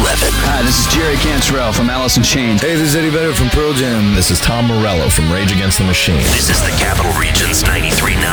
11. Hi, this is Jerry Cantrell from Alice in Chains. Hey, this is Eddie Vedder from Pearl Jam. This is Tom Morello from Rage Against the Machine. This is the Capital Region's 93.9